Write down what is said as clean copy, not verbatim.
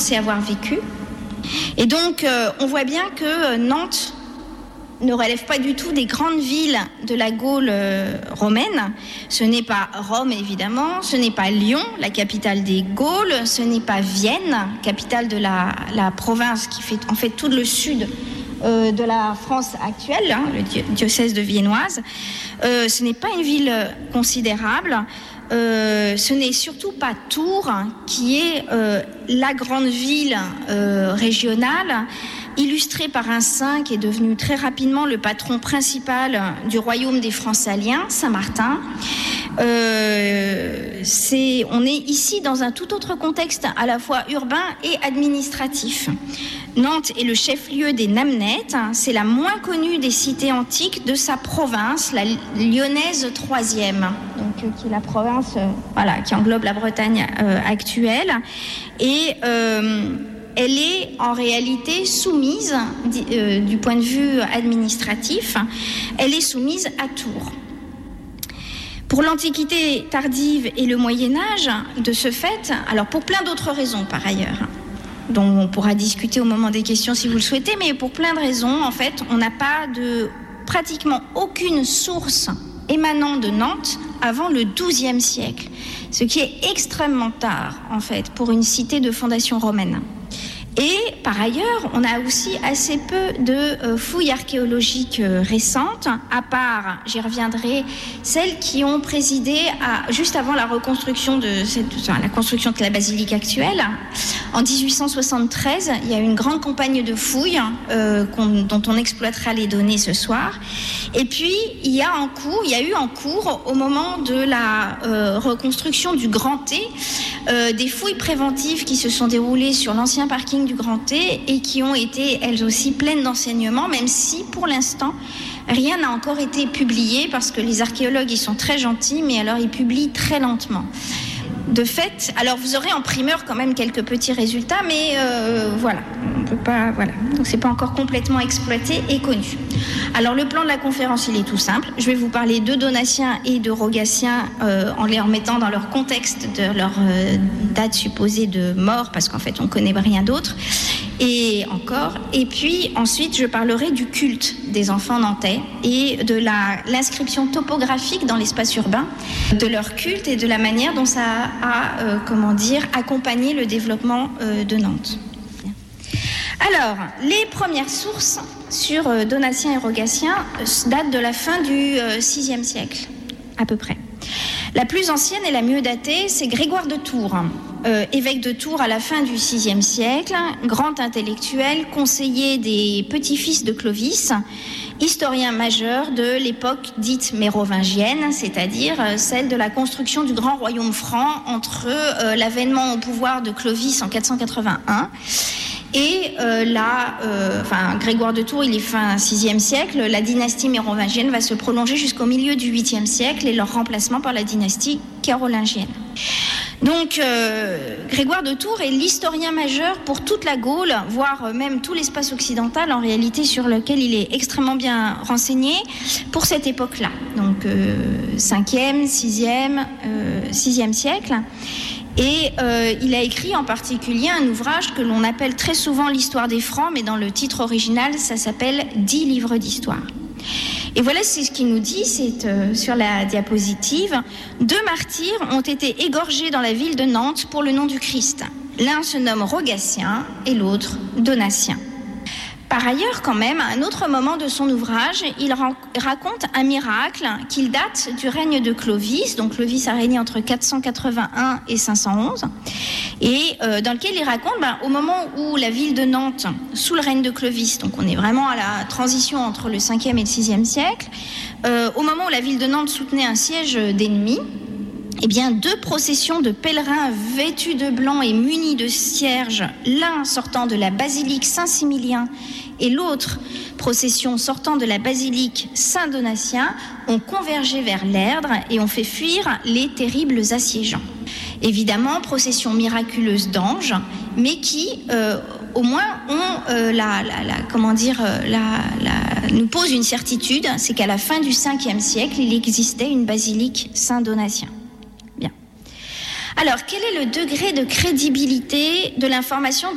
pensait avoir vécu. Et donc, on voit bien que Nantes ne relève pas du tout des grandes villes de la Gaule romaine. Ce n'est pas Rome, évidemment, ce n'est pas Lyon, la capitale des Gaules, ce n'est pas Vienne, capitale de la province qui fait en fait tout le sud de la France actuelle, le diocèse de Viennoise. Ce n'est pas une ville considérable. Ce n'est surtout pas Tours, qui est la grande ville régionale, illustrée par un saint qui est devenu très rapidement le patron principal du royaume des Francs-Saliens, Saint-Martin. On est ici dans un tout autre contexte, à la fois urbain et administratif. Nantes est le chef-lieu des Namnettes, c'est la moins connue des cités antiques de sa province, la lyonnaise 3e, donc, qui est la province qui englobe la Bretagne actuelle. Et elle est en réalité soumise, du point de vue administratif, elle est soumise à Tours. Pour l'Antiquité tardive et le Moyen-Âge, de ce fait, alors pour plein d'autres raisons par ailleurs, dont on pourra discuter au moment des questions si vous le souhaitez, mais pour plein de raisons, en fait, on n'a pas pratiquement aucune source émanant de Nantes avant le XIIe siècle, ce qui est extrêmement tard, en fait, pour une cité de fondation romaine. Et par ailleurs, on a aussi assez peu de fouilles archéologiques récentes, à part, j'y reviendrai, celles qui ont présidé juste avant la reconstruction la construction de la basilique actuelle. En 1873, il y a eu une grande campagne de fouilles dont on exploitera les données ce soir. Et puis, il y a eu en cours, au moment de la reconstruction du Grand T, des fouilles préventives qui se sont déroulées sur l'ancien parking du Grand T et qui ont été, elles aussi, pleines d'enseignements, même si, pour l'instant, rien n'a encore été publié, parce que les archéologues, ils sont très gentils, mais alors ils publient très lentement. De fait, alors vous aurez en primeur quand même quelques petits résultats, mais on peut pas, donc c'est pas encore complètement exploité et connu. Alors le plan de la conférence, il est tout simple. Je vais vous parler de Donatiens et de Rogatien en les remettant dans leur contexte de leur date supposée de mort, parce qu'en fait on connaît rien d'autre. Et puis ensuite je parlerai du culte des enfants nantais et de l'inscription topographique dans l'espace urbain, de leur culte et de la manière dont ça a accompagné le développement de Nantes. Alors, les premières sources sur Donatien et Rogatien datent de la fin du VIe siècle, à peu près. La plus ancienne et la mieux datée, c'est Grégoire de Tours, évêque de Tours à la fin du VIe siècle, grand intellectuel, conseiller des petits-fils de Clovis, historien majeur de l'époque dite mérovingienne, c'est-à-dire celle de la construction du grand royaume franc entre l'avènement au pouvoir de Clovis en 481 et Grégoire de Tours, il est fin VIe siècle. La dynastie mérovingienne va se prolonger jusqu'au milieu du 8e siècle et leur remplacement par la dynastie carolingienne. Donc, Grégoire de Tours est l'historien majeur pour toute la Gaule, voire même tout l'espace occidental, en réalité, sur lequel il est extrêmement bien renseigné pour cette époque-là. Donc, 5e, 6e siècle. Et il a écrit en particulier un ouvrage que l'on appelle très souvent l'histoire des Francs, mais dans le titre original, ça s'appelle 10 livres d'histoire. Et voilà, c'est ce qu'il nous dit, c'est sur la diapositive. 2 martyrs ont été égorgés dans la ville de Nantes pour le nom du Christ. L'un se nomme Rogatien et l'autre Donatien. Par ailleurs, quand même, à un autre moment de son ouvrage, il raconte un miracle qu'il date du règne de Clovis. Donc Clovis a régné entre 481 et 511. Et dans lequel il raconte, au moment où la ville de Nantes, sous le règne de Clovis, donc on est vraiment à la transition entre le 5e et le 6e siècle, au moment où la ville de Nantes soutenait un siège d'ennemis, 2 processions de pèlerins vêtus de blanc et munis de cierges, l'un sortant de la basilique Saint-Similien et l'autre procession sortant de la basilique Saint-Donatien, ont convergé vers l'Erdre et ont fait fuir les terribles assiégeants. Évidemment, procession miraculeuse d'anges, mais qui, au moins, nous pose une certitude, c'est qu'à la fin du 5e siècle, il existait une basilique Saint-Donatien. Alors, quel est le degré de crédibilité de l'information